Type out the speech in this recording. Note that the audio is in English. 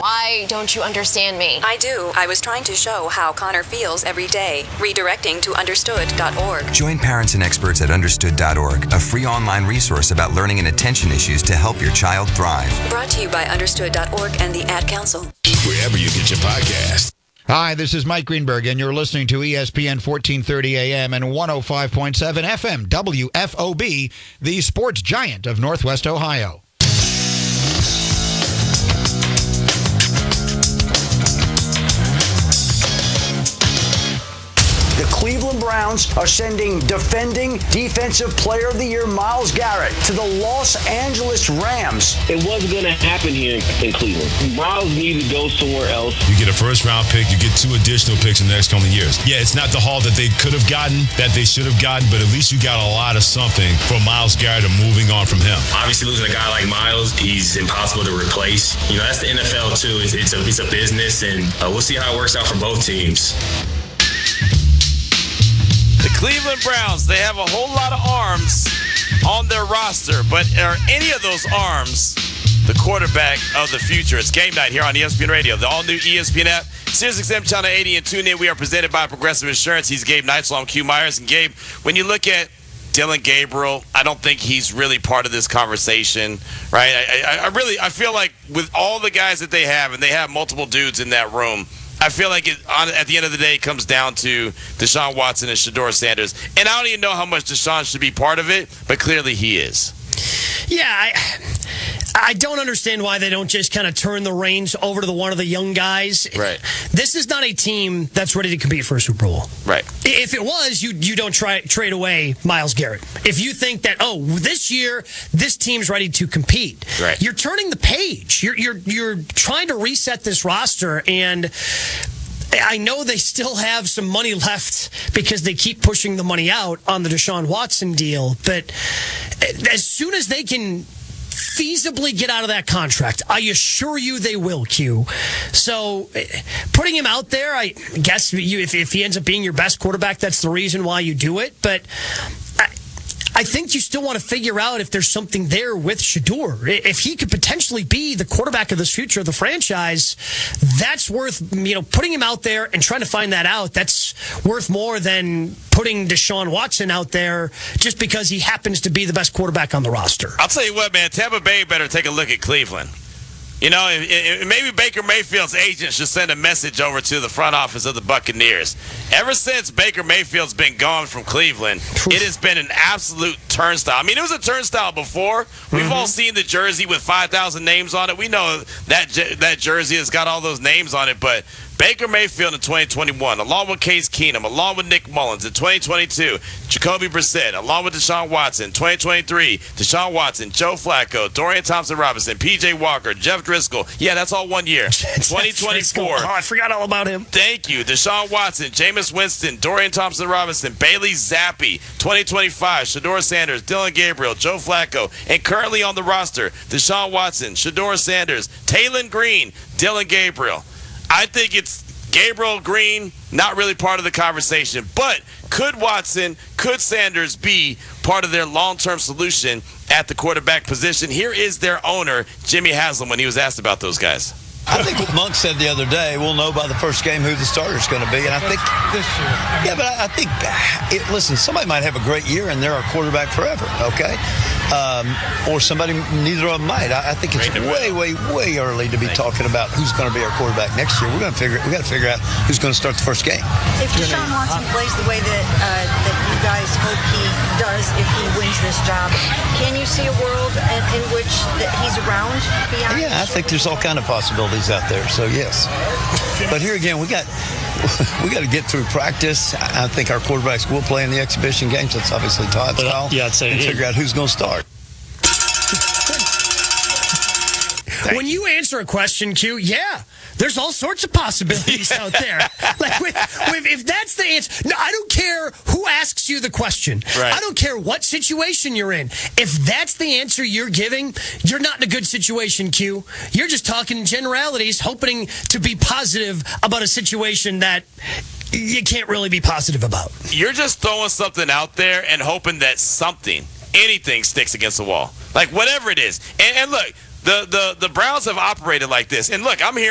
Why don't you understand me? I do. I was trying to show how Connor feels every day. Redirecting to understood.org. Join parents and experts at understood.org, a free online resource about learning and attention issues to help your child thrive. Brought to you by understood.org and the Ad Council. Wherever you get your podcast. Hi, this is Mike Greenberg, and you're listening to ESPN 1430 AM and 105.7 FM WFOB, the sports giant of Northwest Ohio. The Cleveland Browns are sending defending Defensive Player of the Year Myles Garrett to the Los Angeles Rams. It wasn't going to happen here in Cleveland. Myles needed to go somewhere else. You get a first-round pick. You get 2 additional picks in the next couple of years. Yeah, it's not the haul that they could have gotten, that they should have gotten, but at least you got a lot of something from Myles Garrett and moving on from him. Obviously, losing a guy like Myles, he's impossible to replace. You know, that's the NFL, too. It's a business, and we'll see how it works out for both teams. The Cleveland Browns, they have a whole lot of arms on their roster, but are any of those arms the quarterback of the future? It's game night here on ESPN Radio, the all-new ESPN app, SiriusXM Channel 80, and tune in. We are presented by Progressive Insurance. He's Gabe Neitzel. I'm Q Myers. And Gabe, when you look at Dillon Gabriel, I don't think he's really part of this conversation, right? I feel like with all the guys that they have, and they have multiple dudes in that room, I feel like at the end of the day, it comes down to Deshaun Watson and Shedeur Sanders. And I don't even know how much Deshaun should be part of it, but clearly he is. Yeah, I don't understand why they don't just kind of turn the reins over to one of the young guys. Right. This is not a team that's ready to compete for a Super Bowl. Right. If it was, you don't trade away Myles Garrett. If you think that, this year this team's ready to compete, right, you're turning the page. You're trying to reset this roster, and I know they still have some money left because they keep pushing the money out on the Deshaun Watson deal, but as soon as they can feasibly get out of that contract, I assure you they will, Q. So putting him out there, I guess if he ends up being your best quarterback, that's the reason why you do it. But I think you still want to figure out if there's something there with Shedeur. If he could potentially be the quarterback of this future of the franchise, that's worth, putting him out there and trying to find that out. That's worth more than putting Deshaun Watson out there just because he happens to be the best quarterback on the roster. I'll tell you what, man, Tampa Bay better take a look at Cleveland. Maybe Baker Mayfield's agent should send a message over to the front office of the Buccaneers. Ever since Baker Mayfield's been gone from Cleveland, it has been an absolute turnstile. I mean, it was a turnstile before. We've all seen the jersey with 5,000 names on it. We know that jersey has got all those names on it, but Baker Mayfield in 2021, along with Case Keenum, along with Nick Mullins in 2022, Jacoby Brissett, along with Deshaun Watson, 2023, Deshaun Watson, Joe Flacco, Dorian Thompson-Robinson, P.J. Walker, Jeff Driscoll. Yeah, that's all 1 year. 2024. Oh, I forgot all about him. Thank you. Deshaun Watson, Jameis Winston, Dorian Thompson-Robinson, Bailey Zappi, 2025, Shedeur Sanders, Dillon Gabriel, Joe Flacco, and currently on the roster, Deshaun Watson, Shedeur Sanders, Taylon Green, Dillon Gabriel. I think it's Gabriel, Green, not really part of the conversation. But could Watson, could Sanders be part of their long-term solution at the quarterback position? Here is their owner, Jimmy Haslam, when he was asked about those guys. I think what Monk said the other day, we'll know by the first game who the starter's going to be. And I think this year. Yeah, but I think, listen, somebody might have a great year and they're our quarterback forever, okay? Or somebody, neither of them might. I think it's way early to be talking about who's going to be our quarterback next year. We got to figure out who's going to start the first game. If Deshaun Watson plays the way that you guys hope he does if he wins this job, can you see a world in which he's around beyond? Yeah, I think there's all kind of possibilities out there. So yes, but here again, we got to get through practice. I think our quarterbacks will play in the exhibition games. That's obviously Todd's call. Yeah, I'd say and figure out who's going to start. When you answer a question, Q, there's all sorts of possibilities out there. Like if that's the answer, no, I don't care who asks you the question. Right. I don't care what situation you're in. If that's the answer you're giving, you're not in a good situation, Q. You're just talking in generalities, hoping to be positive about a situation that you can't really be positive about. You're just throwing something out there and hoping that anything sticks against the wall. Like whatever it is. And look, the Browns have operated like this. And look, I'm here